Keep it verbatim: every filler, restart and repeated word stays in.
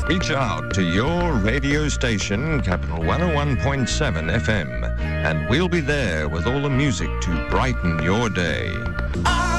Reach out to your radio station, Capital one oh one point seven F M, and we'll be there with all the music to brighten your day.